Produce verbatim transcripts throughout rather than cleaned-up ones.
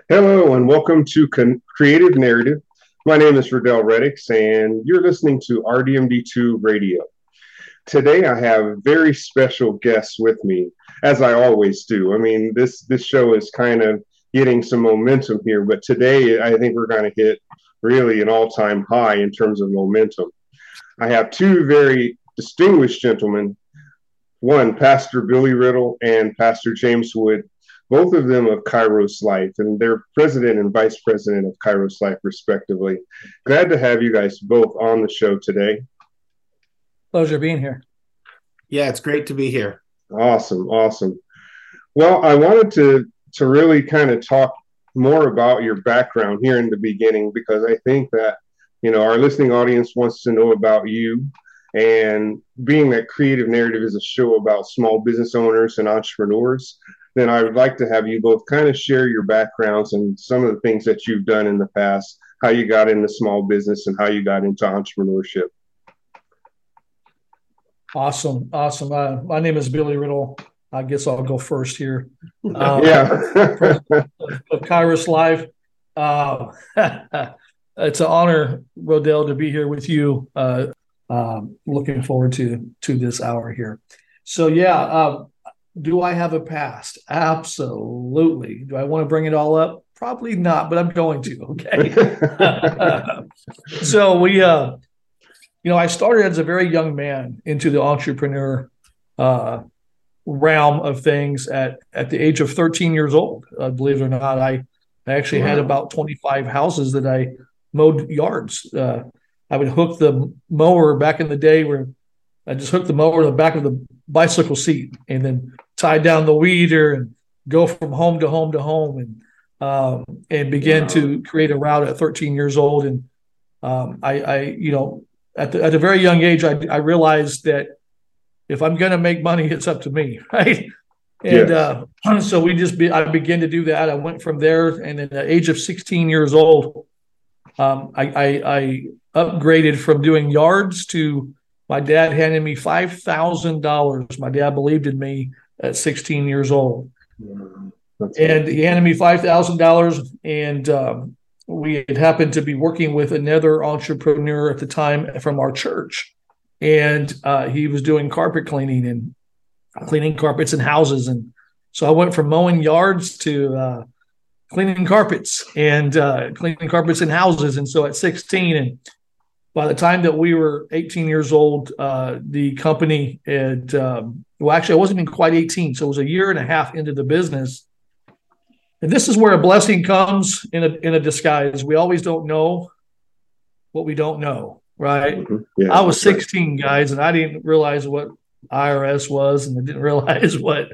Hello and welcome to Con- Creative Narrative. My name is Riddell Reddix, and you're listening to R D M D two Radio. Today, I have very special guests with me, as I always do. I mean, this this show is kind of getting some momentum here, but today I think we're going to hit really an all-time high in terms of momentum. I have two very distinguished gentlemen. One, Pastor Billy Riddle and Pastor James Wood, both of them of Kairos Life, and they're president and vice president of Kairos Life, respectively. Glad to have you guys both on the show today. Pleasure being here. Yeah, it's great to be here. Awesome, awesome. Well, I wanted to to really kind of talk more about your background here in the beginning, because I think that, you know, our listening audience wants to know about you. And being that Creative Narrative is a show about small business owners and entrepreneurs, then I would like to have you both kind of share your backgrounds and some of the things that you've done in the past, how you got into small business and how you got into entrepreneurship. Awesome. Awesome. Uh, my name is Billy Riddle. I guess I'll go first here. Um, yeah. President of Kairos Life. Uh, it's an honor, Rodell, to be here with you. Uh, um, looking forward to, to this hour here. So, yeah, uh, do I have a past? Absolutely. Do I want to bring it all up? Probably not, but I'm going to, okay? So we, uh, you know, I started as a very young man into the entrepreneur uh, realm of things at, at the age of thirteen years old. Uh, believe it or not, I, I actually wow. had about twenty-five houses that I mowed yards. Uh, I would hook the mower back in the day where I just hooked the mower to the back of the bicycle seat and then tie down the weeder and go from home to home to home and um, and begin wow. to create a route at thirteen years old. And um, I, I, you know, at, the, at a very young age, I, I realized that if I'm going to make money, it's up to me, right? And yes. uh, so we just, be, I began to do that. I went from there, and at the age of sixteen years old, um, I, I, I upgraded from doing yards to my dad handed me five thousand dollars. My dad believed in me at sixteen years old. Yeah, and he handed me five thousand dollars, and um, we had happened to be working with another entrepreneur at the time from our church. And uh, he was doing carpet cleaning and cleaning carpets in houses. And so I went from mowing yards to uh, cleaning carpets and uh, cleaning carpets in houses. And so at sixteen, and by the time that we were eighteen years old, uh, the company had, um, well, actually, I wasn't even quite eighteen. So it was a year and a half into the business. And this is where a blessing comes in a, in a disguise. We always don't know what we don't know, right? Mm-hmm. Yeah, I was sixteen, right. guys, and I didn't realize what I R S was, and I didn't realize what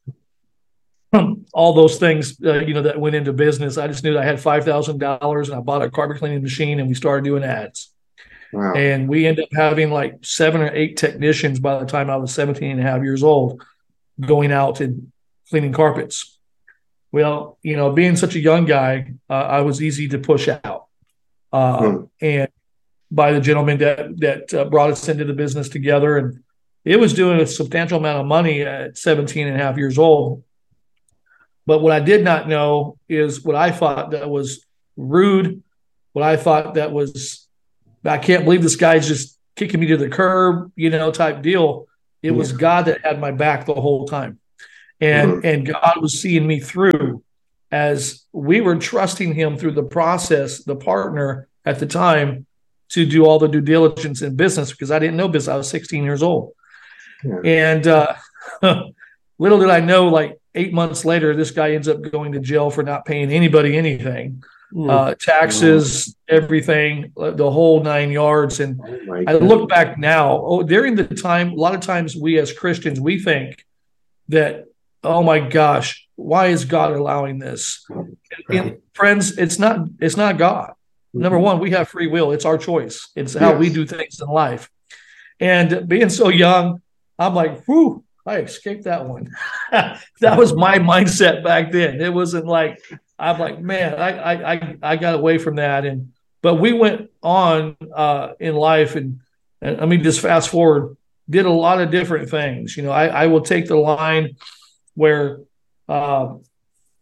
all those things, uh, you know, that went into business. I just knew that I had five thousand dollars, and I bought a carpet cleaning machine, and we started doing ads. Wow. And we ended up having like seven or eight technicians by the time I was seventeen and a half years old going out and cleaning carpets. Well, you know, being such a young guy, uh, I was easy to push out. Uh, hmm. And by the gentleman that, that uh, brought us into the business together. And it was doing a substantial amount of money at seventeen and a half years old. But what I did not know is what I thought that was rude, what I thought that was, I can't believe this guy's just kicking me to the curb, you know, type deal. It yeah. was God that had my back the whole time. And, mm-hmm. and God was seeing me through as we were trusting him through the process, the partner at the time, to do all the due diligence in business, because I didn't know business. I was sixteen years old. Yeah. And uh, little did I know, like eight months later, this guy ends up going to jail for not paying anybody anything. Uh, taxes, everything, the whole nine yards. And oh I look back now, oh, during the time, a lot of times we as Christians, we think that, oh my gosh, why is God allowing this? Right. And friends, it's not, it's not God. Mm-hmm. Number one, we have free will. It's our choice. It's how yes. we do things in life. And being so young, I'm like, whew, I escaped that one. That was my mindset back then. It wasn't like, I'm like, man, I I I got away from that. And but we went on uh, in life, and, and I mean, just fast forward, did a lot of different things. You know, I, I will take the line where uh,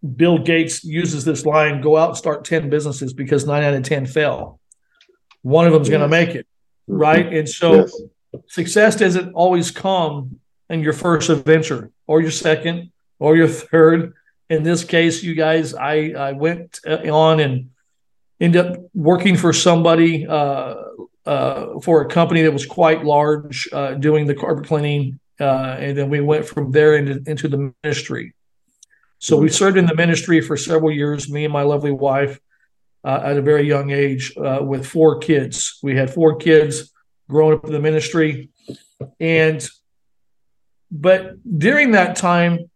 Bill Gates uses this line, go out and start ten businesses because nine out of ten fail. One of them is yes. going to make it, right? And so yes. success doesn't always come in your first venture or your second or your third. In this case, you guys, I, I went on and ended up working for somebody, uh, uh, for a company that was quite large, uh, doing the carpet cleaning. Uh, and then we went from there into, into the ministry. So we served in the ministry for several years, me and my lovely wife, uh, at a very young age, uh, with four kids. We had four kids growing up in the ministry. And, but during that time,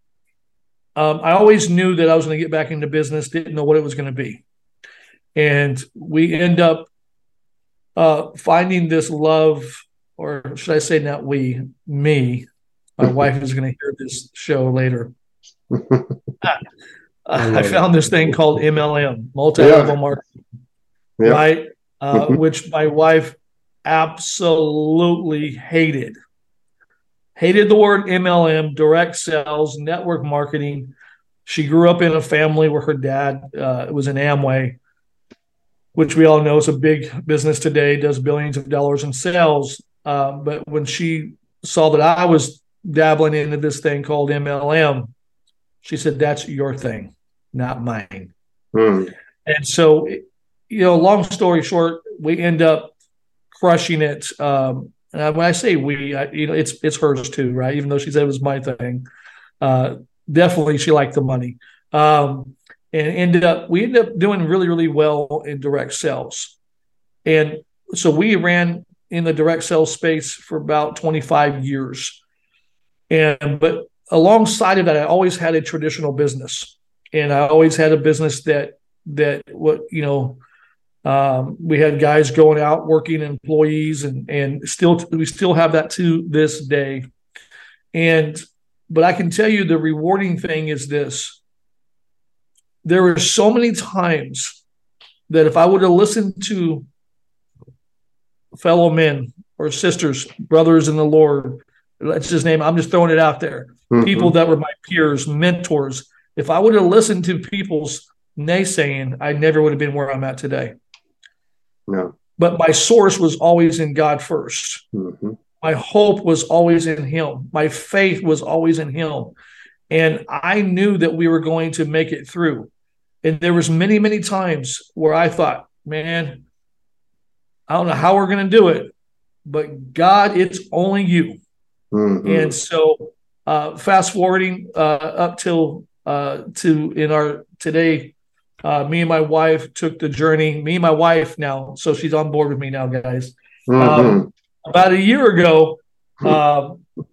um, I always knew that I was going to get back into business, didn't know what it was going to be. And we end up uh, finding this love, or should I say not we, me. My wife is going to hear this show later. I, I found this thing called M L M, multi-level yeah. marketing, yeah. right? Uh, mm-hmm. Which my wife absolutely hated. Hated the word M L M, direct sales, network marketing. She grew up in a family where her dad uh, was in Amway, which we all know is a big business today, does billions of dollars in sales. Uh, but when she saw that I was dabbling into this thing called M L M, she said, that's your thing, not mine. Mm. And so, you know, long story short, we end up crushing it. Um, and when I say we, I, you know, it's it's hers too, right? Even though she said it was my thing. Uh, definitely she liked the money. Um, and ended up, we ended up doing really, really well in direct sales. And so we ran in the direct sales space for about twenty-five years. And, but alongside of that, I always had a traditional business, and I always had a business that, that what, you know, um, we had guys going out working, employees, and, and still, we still have that to this day. And, but I can tell you the rewarding thing is this. There were so many times that if I would have listened to fellow men or sisters, brothers in the Lord, let's just name, I'm just throwing it out there, mm-hmm. people that were my peers, mentors, if I would have listened to people's naysaying, I never would have been where I'm at today. No. But my source was always in God first. Mm-hmm. My hope was always in him. My faith was always in him. And I knew that we were going to make it through. And there was many, many times where I thought, man, I don't know how we're going to do it, but God, it's only you. Mm-hmm. And so uh, fast forwarding uh, up till uh, to in our today, uh, me and my wife took the journey. Me and my wife now, so she's on board with me now, guys. Mm-hmm. Um, about a year ago, uh,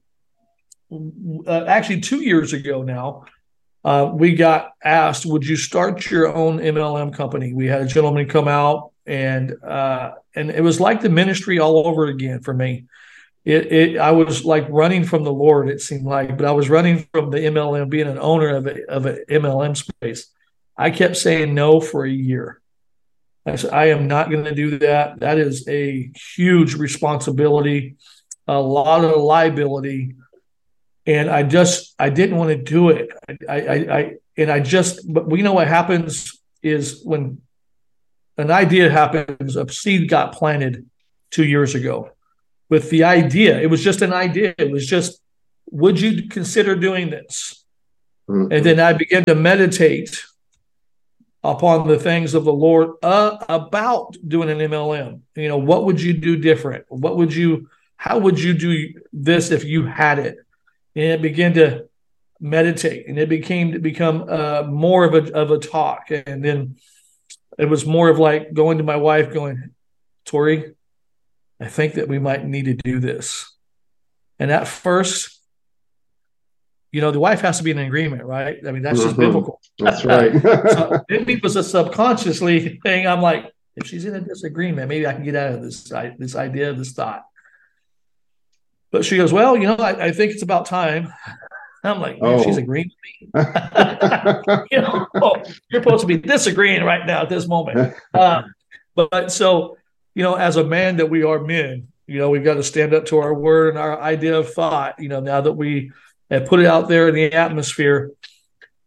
uh, actually two years ago now, uh, we got asked, would you start your own M L M company? We had a gentleman come out, and uh, and it was like the ministry all over again for me. It, it, I was like running from the Lord, it seemed like, but I was running from the M L M, being an owner of a, of an M L M space. I kept saying no for a year. I said, I am not going to do that. That is a huge responsibility, a lot of liability. And I just, I didn't want to do it. I, I, I, and I just, but we know what happens is when an idea happens, a seed got planted two years ago. With the idea, it was just an idea. It was just, would you consider doing this? Mm-hmm. And then I began to meditate upon the things of the Lord uh, about doing an M L M. You know, what would you do different? What would you, how would you do this if you had it? And it began to meditate, and it became to become uh, more of a of a talk. And then it was more of like going to my wife, going, Tori, I think that we might need to do this. And at first, you know, the wife has to be in agreement, right? I mean, that's mm-hmm. just biblical. That's right. So it was a subconsciously thing. I'm like, if she's in a disagreement, maybe I can get out of this, this idea, this thought. But she goes, well, you know, I, I think it's about time. I'm like, man, oh. she's agreeing with me. you know, oh, you're supposed to be disagreeing right now at this moment. Uh, but, but so, you know, as a man that we are men, you know, we've got to stand up to our word and our idea of thought, you know, now that we have put it out there in the atmosphere.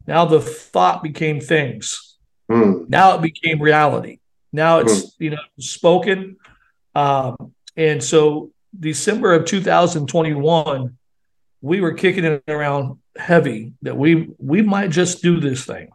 Now the thought became things. Mm. Now it became reality. Now it's, Mm. you know, spoken. Um, and so December of two thousand twenty-one, we were kicking it around heavy that we we might just do this thing.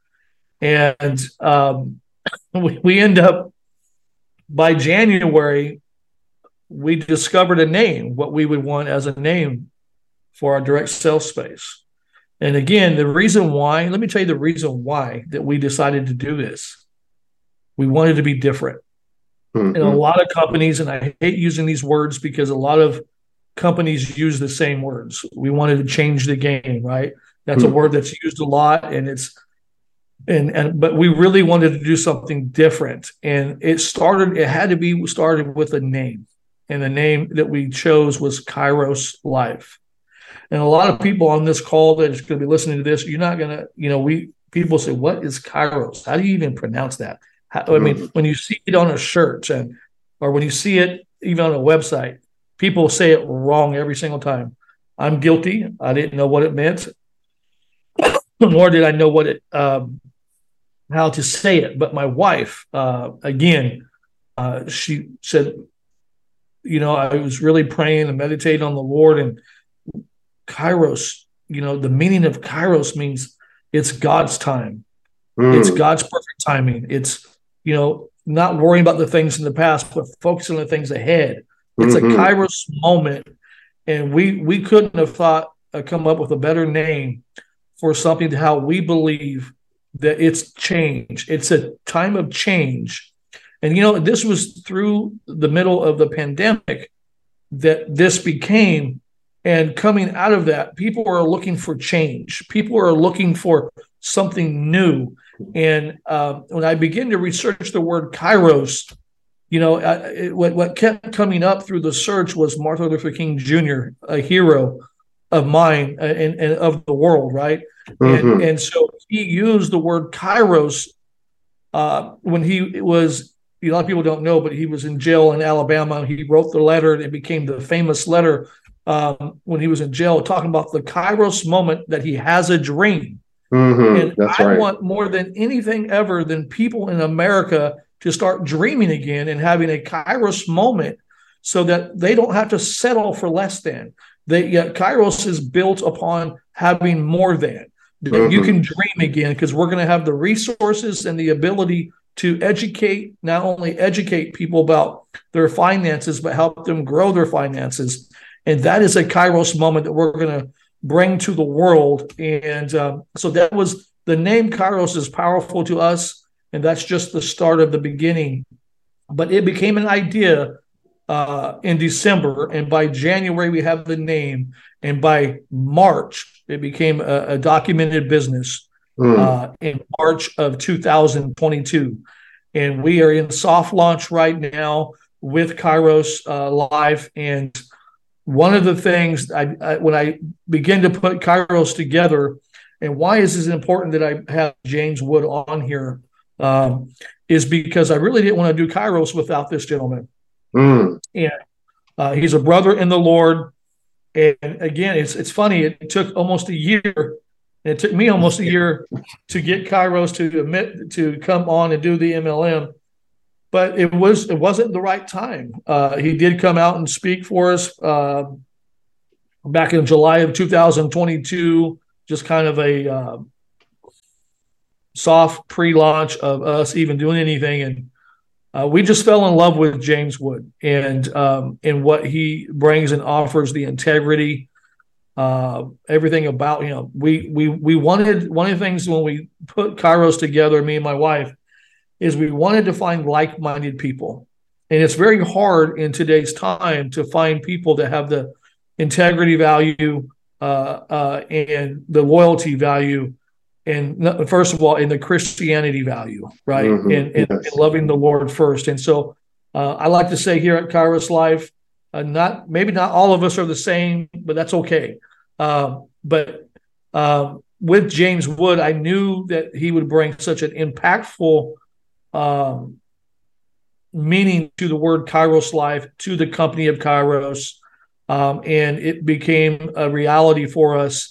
And um, we, we end up, by January, we discovered a name, what we would want as a name for our direct sales space. And again, the reason why, let me tell you the reason why that we decided to do this. We wanted to be different. Mm-hmm. And a lot of companies, and I hate using these words because a lot of companies use the same words. We wanted to change the game, right? That's Mm-hmm. a word that's used a lot, and it's and and but we really wanted to do something different. And it started, it had to be started with a name. And the name that we chose was Kairos Life. And a lot of people on this call that is going to be listening to this, you're not going to, you know, we people say, what is Kairos? How do you even pronounce that? How, I mean, when you see it on a shirt and or when you see it even on a website, people say it wrong every single time. I'm guilty. I didn't know what it meant, nor did I know what it um, how to say it. But my wife, uh, again, uh, she said, you know, I was really praying and meditating on the Lord, and Kairos, you know, the meaning of Kairos means it's God's time. Mm. It's God's perfect timing. It's, you know, not worrying about the things in the past, but focusing on the things ahead. It's Mm-hmm. a Kairos moment. And we we couldn't have thought, uh, come up with a better name for something to how we believe that it's change. It's a time of change. And, you know, this was through the middle of the pandemic that this became. And coming out of that, people are looking for change. People are looking for something new. And uh, when I began to research the word Kairos, you know, I, it, what, what kept coming up through the search was Martin Luther King Junior, a hero of mine and, and of the world, right? Mm-hmm. And, and so he used the word Kairos uh, when he was, a lot of people don't know, but he was in jail in Alabama. He wrote the letter, and it became the famous letter um, when he was in jail, talking about the Kairos moment that he has a dream. Mm-hmm. And That's I right. want more than anything ever than people in America to start dreaming again and having a Kairos moment so that they don't have to settle for less than. They, yeah, Kairos is built upon having more than. That Mm-hmm. you can dream again, because we're going to have the resources and the ability to educate, not only educate people about their finances, but help them grow their finances. And that is a Kairos moment that we're going to bring to the world. And um, so that was, the name Kairos is powerful to us, and that's just the start of the beginning. But it became an idea uh, in December, and by January we have the name, and by March it became a, a documented business. Mm. Uh, in March of two thousand twenty-two. And we are in soft launch right now with Kairos uh, Live. And one of the things I, I, when I begin to put Kairos together, and why is this important that I have James Wood on here, um, is because I really didn't want to do Kairos without this gentleman. Mm. And uh, he's a brother in the Lord. And again, it's it's funny. It took almost a year. And it took me almost a year to get Kairos to admit to come on and do the M L M, but it was it wasn't the right time. Uh, he did come out and speak for us uh, back in July of two thousand twenty-two, just kind of a uh, soft pre-launch of us even doing anything, and uh, we just fell in love with James Wood and um, and what he brings and offers, the integrity. Uh, everything about him. We we we wanted, one of the things when we put Kairos together, me and my wife, is we wanted to find like-minded people. And it's very hard in today's time to find people that have the integrity value uh, uh, and the loyalty value, and first of all, in the Christianity value, right? Mm-hmm. And, and, Yes. and loving the Lord first. And so uh, I like to say here at Kairos Life, Uh, not maybe not all of us are the same, but that's okay. Uh, but uh, with James Wood, I knew that he would bring such an impactful um, meaning to the word Kairos Life, to the company of Kairos, um, and it became a reality for us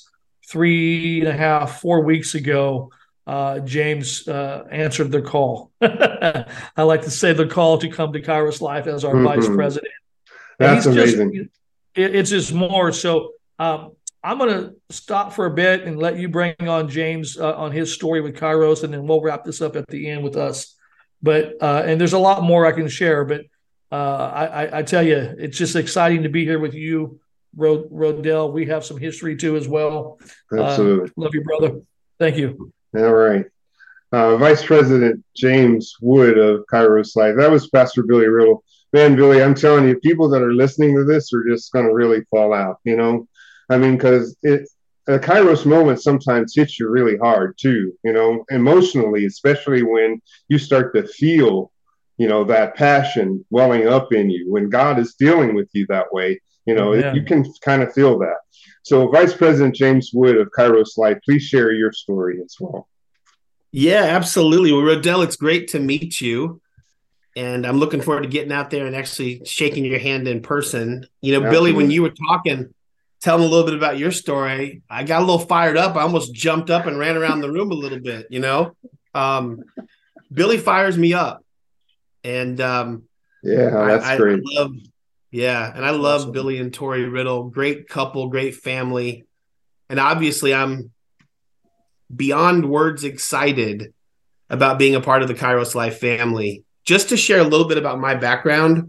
three and a half, four weeks ago, uh, James uh, answered the call. I like to say the call to come to Kairos Life as our mm-hmm. vice president. That's amazing. Just, it, it's just more. So um, I'm going to stop for a bit and let you bring on James uh, on his story with Kairos, and then we'll wrap this up at the end with us. But uh, and there's a lot more I can share, but uh, I, I tell you, it's just exciting to be here with you, Rod- Rodell. We have some history too as well. Absolutely. Uh, love you, brother. Thank you. All right. Uh, Vice President James Wood of Kairos Life. That was Pastor Billy Riddle. Man, Billy, I'm telling you, people that are listening to this are just going to really fall out, you know? I mean, because it a Kairos moment sometimes hits you really hard too, you know, emotionally, especially when you start to feel, you know, that passion welling up in you. When God is dealing with you that way, you know, yeah. you can kind of feel that. So Vice President James Wood of Kairos Life, please share your story as well. Yeah, absolutely. Well, Rodell, it's great to meet you. And I'm looking forward to getting out there and actually shaking your hand in person. You know, absolutely. Billy, when you were talking, telling a little bit about your story, I got a little fired up. I almost jumped up and ran around the room a little bit, you know. Um, Billy fires me up. And um, yeah, that's I, great. I love, yeah, and I love awesome. Billy and Tori Riddle. Great couple, great family. And obviously I'm beyond words excited about being a part of the Kairos Life family. Just to share a little bit about my background,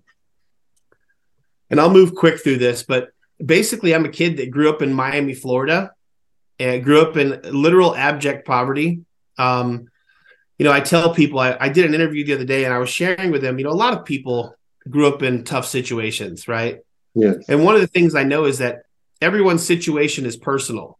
and I'll move quick through this, but basically I'm a kid that grew up in Miami, Florida, and grew up in literal abject poverty. Um, you know, I tell people, I, I did an interview the other day and I was sharing with them, you know, a lot of people grew up in tough situations, right? Yes. And one of the things I know is that everyone's situation is personal.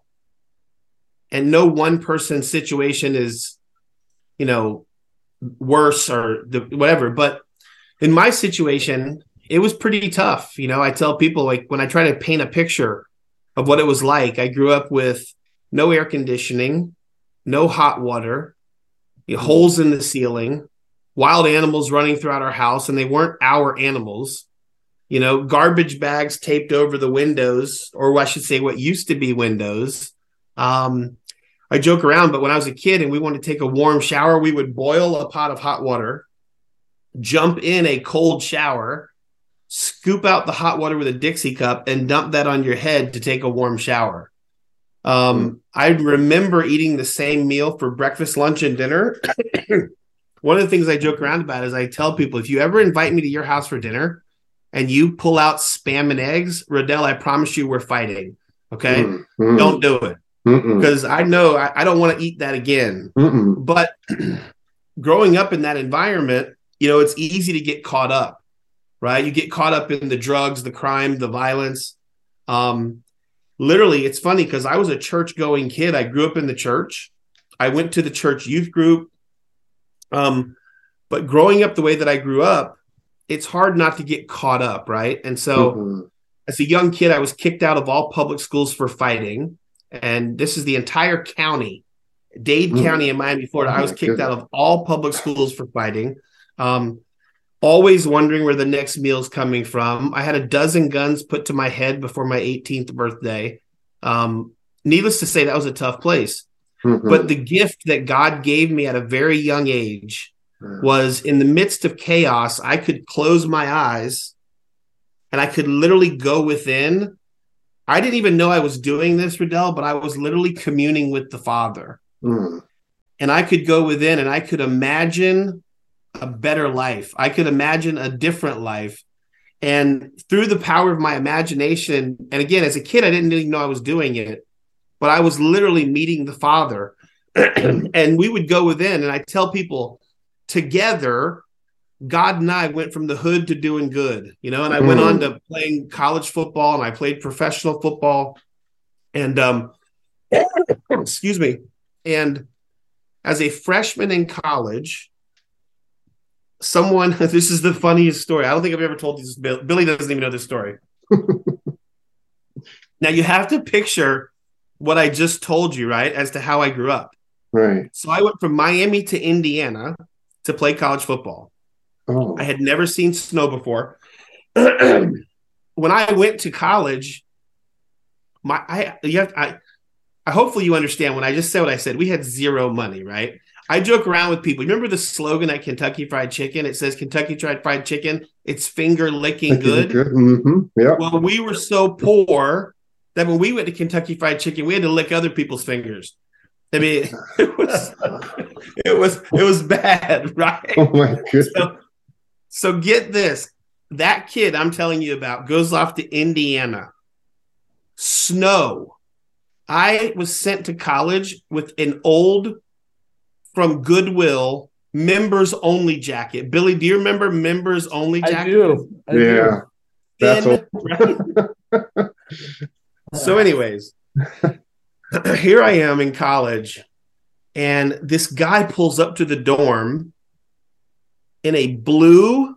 And no one person's situation is, you know, worse or the, whatever. But in my situation, it was pretty tough. You know, I tell people, like, when I try to paint a picture of what it was like, I grew up with no air conditioning, no hot water, you know, holes in the ceiling, wild animals running throughout our house, and they weren't our animals. You know, garbage bags taped over the windows, or I should say what used to be windows. Um, I joke around, but when I was a kid and we wanted to take a warm shower, we would boil a pot of hot water, jump in a cold shower, scoop out the hot water with a Dixie cup, and dump that on your head to take a warm shower. Um, mm. I remember eating the same meal for breakfast, lunch, and dinner. One of the things I joke around about is I tell people, if you ever invite me to your house for dinner and you pull out Spam and eggs, Rodell, I promise you we're fighting. Okay? Mm. Mm. Don't do it. Because I know I, I don't want to eat that again. Mm-mm. But growing up in that environment, you know, it's easy to get caught up, right? You get caught up in the drugs, the crime, the violence. Um, literally, it's funny because I was a church-going kid. I grew up in the church. I went to the church youth group. Um, but growing up the way that I grew up, it's hard not to get caught up, right? And so mm-hmm. as a young kid, I was kicked out of all public schools for fighting. And this is the entire county, Dade mm. County in Miami, Florida. Oh, I was kicked goodness. out of all public schools for fighting. Um, always wondering where the next meal's coming from. I had a dozen guns put to my head before my eighteenth birthday. Um, needless to say, that was a tough place. Mm-hmm. But the gift that God gave me at a very young age mm. was, in the midst of chaos, I could close my eyes and I could literally go within. I didn't even know I was doing this, Rodell, but I was literally communing with the Father. Mm. And I could go within and I could imagine a better life. I could imagine a different life. And through the power of my imagination, and again, as a kid, I didn't even know I was doing it, but I was literally meeting the Father. And we would go within, and I tell people, together, God and I went from the hood to doing good, you know, and I mm. went on to playing college football, and I played professional football. And, um, excuse me. And as a freshman in college, someone, this is the funniest story. I don't think I've ever told this. Billy doesn't even know this story. Now you have to picture what I just told you, right? As to how I grew up. Right. So I went from Miami to Indiana to play college football. Oh. I had never seen snow before. When I went to college, my I you have, I hopefully you understand when I just said what I said. We had zero money, right? I joke around with people. Remember the slogan at Kentucky Fried Chicken? It says Kentucky Fried Chicken, it's finger licking good. good. Mm-hmm. Yeah. Well, we were so poor that when we went to Kentucky Fried Chicken, we had to lick other people's fingers. I mean, it was it was it was bad, right? Oh my goodness. So, so get this. That kid I'm telling you about goes off to Indiana. Snow. I was sent to college with an old from Goodwill members only jacket. Billy, do you remember members only jacket? I do. I yeah. do. That's right? So anyways, here I am in college, and this guy pulls up to the dorm in a blue.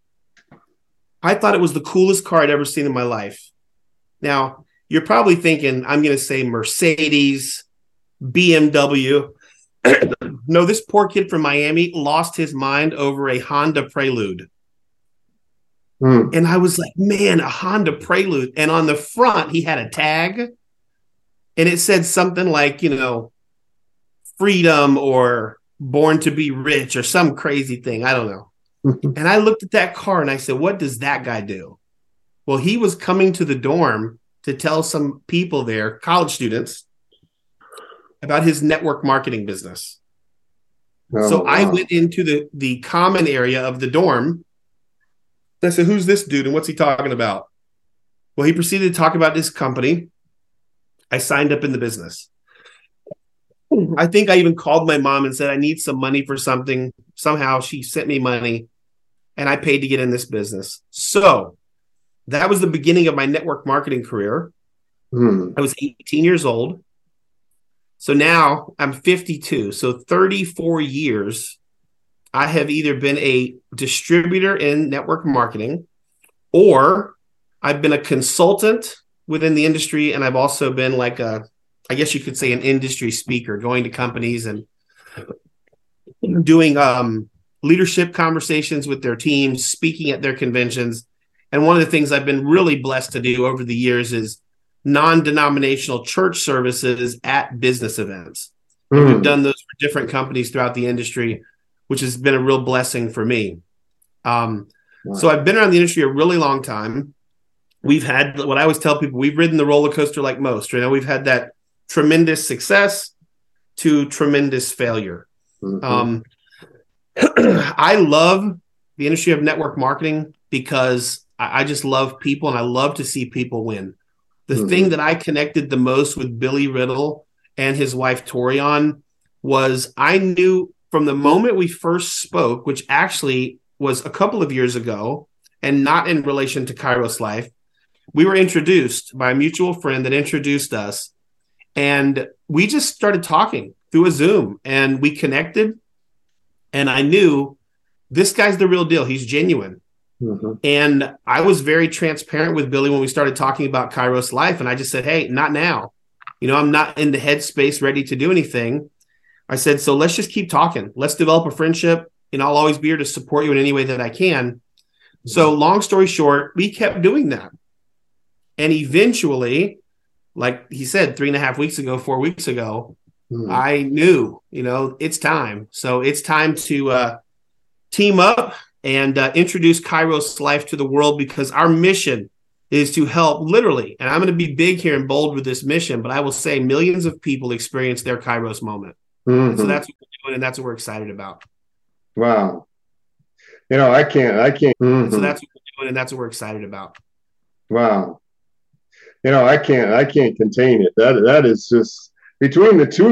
I thought it was the coolest car I'd ever seen in my life. Now, you're probably thinking I'm going to say Mercedes, B M W. No, this poor kid from Miami lost his mind over a Honda Prelude. Hmm. And I was like, man, a Honda Prelude. And on the front, he had a tag. And it said something like, you know, freedom or born to be rich or some crazy thing. I don't know. And I looked at that car and I said, what does that guy do? Well, he was coming to the dorm to tell some people there, college students, about his network marketing business. Oh, so wow. I went into the, the common area of the dorm. I said, who's this dude and what's he talking about? Well, he proceeded to talk about this company. I signed up in the business. I think I even called my mom and said, I need some money for something. Somehow she sent me money and I paid to get in this business. So that was the beginning of my network marketing career. Hmm. I was eighteen years old. So now I'm fifty-two. So thirty-four years, I have either been a distributor in network marketing or I've been a consultant within the industry. And I've also been like a, I guess you could say an industry speaker, going to companies and doing um, leadership conversations with their teams, speaking at their conventions. And one of the things I've been really blessed to do over the years is non-denominational church services at business events. Mm. And we've done those for different companies throughout the industry, which has been a real blessing for me. Um, wow. So I've been around the industry a really long time. We've had what I always tell people, we've ridden the roller coaster like most. You know, we've had that tremendous success to tremendous failure. Mm-hmm. Um, I love the industry of network marketing because I, I just love people and I love to see people win. The mm-hmm. thing that I connected the most with Billy Riddle and his wife Tori on was I knew from the moment we first spoke, which actually was a couple of years ago and not in relation to Kairos Life, we were introduced by a mutual friend that introduced us. And we just started talking through a Zoom and we connected. And I knew this guy's the real deal. He's genuine. Mm-hmm. And I was very transparent with Billy when we started talking about Kairos Life. And I just said, hey, not now. You know, I'm not in the headspace ready to do anything. I said, so let's just keep talking. Let's develop a friendship. And I'll always be here to support you in any way that I can. Mm-hmm. So long story short, we kept doing that. And eventually, like he said, three and a half weeks ago, four weeks ago, mm. I knew, you know, it's time. So it's time to uh, team up and uh, introduce Kairos Life to the world because our mission is to help literally, and I'm going to be big here and bold with this mission, but I will say millions of people experience their Kairos moment. Mm-hmm. So that's what we're doing and that's what we're excited about. Wow. You know, I can't, I can't. Mm-hmm. So that's what we're doing and that's what we're excited about. Wow. You know, I can't, I can't contain it. That, that is just between the two